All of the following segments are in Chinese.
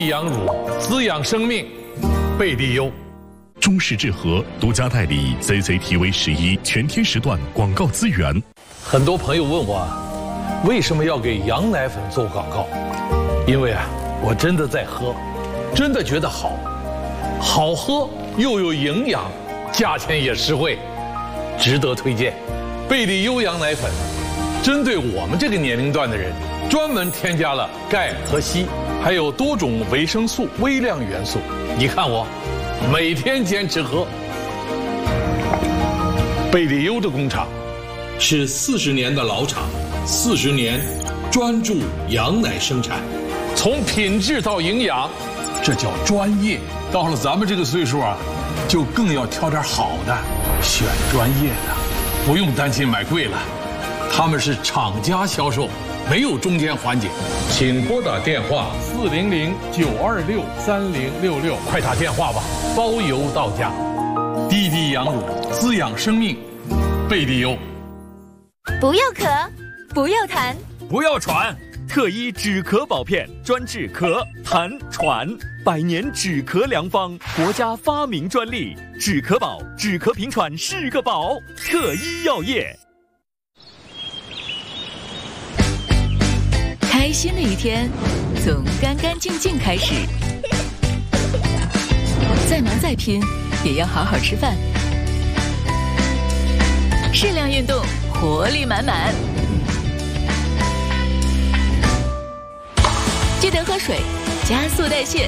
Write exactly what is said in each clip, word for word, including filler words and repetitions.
养乳滋养生命，贝蒂优。 中式制和独家代理 C C T V 十一全天时段广告资源。 很多朋友问我啊，为什么要给羊奶粉做广告？因为啊，我真的在喝，真的觉得好，好喝又有营养，价钱也实惠，值得推荐。贝蒂优羊奶粉，针对我们这个年龄段的人，专门添加了钙和硒，还有多种维生素、微量元素。你看我，每天坚持喝。贝蒂优的工厂是四十年的老厂，四十年专注羊奶生产，从品质到营养，这叫专业。到了咱们这个岁数啊，就更要挑点好的，选专业的，不用担心买贵了。他们是厂家销售，没有中间环节。请拨打电话四零零九二六三零六六，快打电话吧，包邮到家。滴滴羊乳滋养生命，贝蒂优。 不要咳，不要痰， 不要喘，特医止咳宝片专治咳、痰、喘，百年止咳良方，国家发明专利，止咳宝，止咳平喘是个宝，特医药业。 开心的一天，从干干净净开始。再忙再拼，也要好好吃饭。适量运动，活力满满。记得喝水，加速代谢。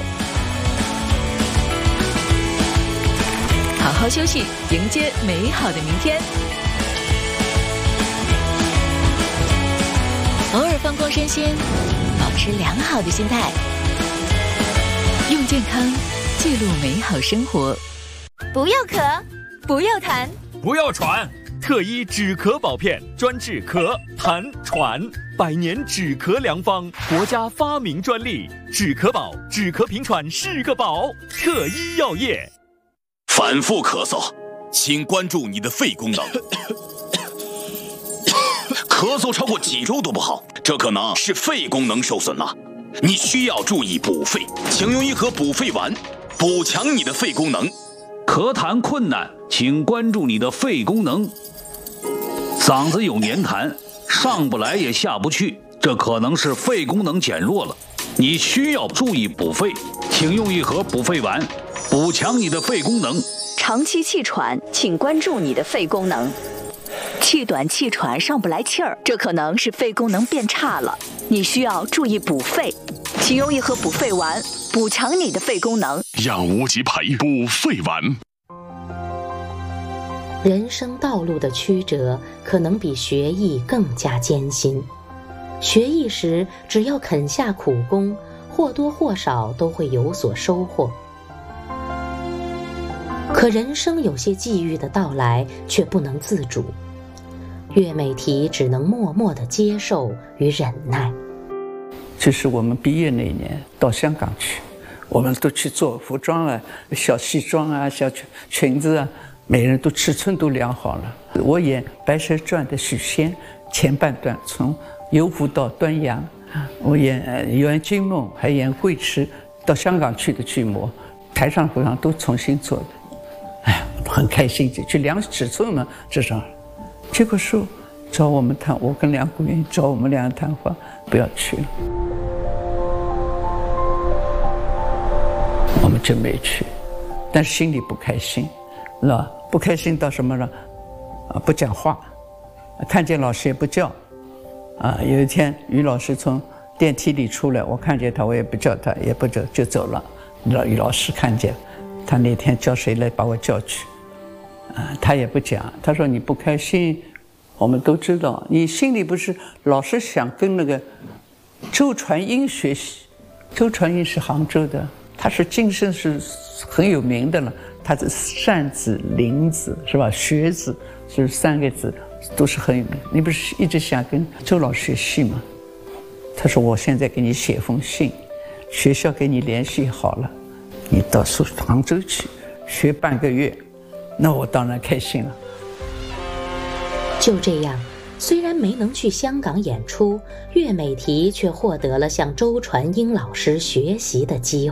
好好休息，迎接美好的明天。偶尔放空身心，保持良好的心态，用健康记录美好生活。 不要咳，不要痰， 不要喘，特医止咳宝片专治咳、痰、喘，百年止咳良方，国家发明专利，止咳宝，止咳平喘是个宝，特医药业。 反复咳嗽，请关注你的肺功能。咳嗽超过几周都不好，这可能是肺功能受损了，你需要注意补肺，请用一盒补肺丸，补强你的肺功能。 咳痰困难，请关注你的肺功能。嗓子有黏痰，上不来也下不去，这可能是肺功能减弱了，你需要注意补肺，请用一盒补肺丸，补强你的肺功能。 长期气喘，请关注你的肺功能。气短气喘上不来气儿，这可能是肺功能变差了，你需要注意补肺，请用一盒补肺丸，补强你的肺功能。 养无极培补肺丸。 人生道路的曲折，可能比学艺更加艰辛。学艺时，只要肯下苦功，或多或少都会有所收获。可人生有些际遇的到来，却不能自主。岳美缇只能默默地接受与忍耐。 就是我们毕业那一年到香港去，我们都去做服装啊，小西装啊，小裙子啊，每人都尺寸都量好了。我演《白蛇传》的许仙，前半段从游湖到端阳，我演演金梦，还演贵池，到香港去的剧模，台上服装都重新做的。哎呀，很开心，就去量尺寸嘛，至少。结果说找我们谈，我跟梁顾源找我们俩谈话，不要去了，我们就没去，但是心里不开心，是吧？不开心到什么呢？啊，不讲话，看见老师也不叫，啊，有一天于老师从电梯里出来，我看见他，我也不叫他，也不叫，就走了。于老师看见，他那天叫谁来把我叫去？啊，他也不讲，他说你不开心，我们都知道，你心里不是老是想跟那个周传英学习。周传英是杭州的，他是晋升是很有名的了，他的善子、林子是吧？学子就是三个字都是很有名。你不是一直想跟周老师学戏吗？他说我现在给你写封信，学校给你联系好了，你到苏杭州去学半个月。那我当然开心了。 就这样，虽然没能去香港演出，岳美缇却获得了向周传英老师学习的机会。